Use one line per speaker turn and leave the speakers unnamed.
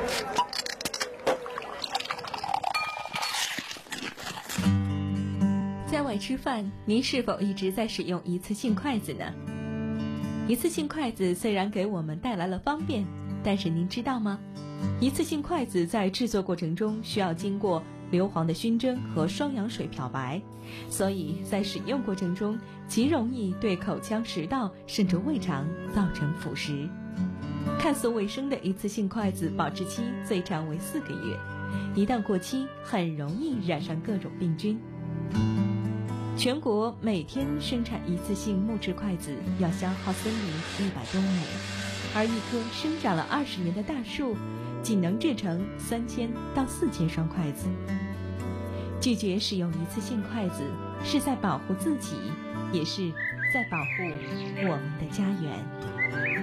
在外吃饭，您是否一直在使用一次性筷子呢？一次性筷子虽然给我们带来了方便，但是您知道吗？一次性筷子在制作过程中需要经过硫磺的熏蒸和双氧水漂白，所以在使用过程中极容易对口腔、食道甚至胃肠造成腐蚀。看似卫生的一次性筷子保质期最长为4个月，一旦过期很容易染上各种病菌。全国每天生产一次性木质筷子要消耗森林100多亩，而一棵生长了20年的大树仅能制成3000到4000双筷子。拒绝使用一次性筷子，是在保护自己，也是在保护我们的家园。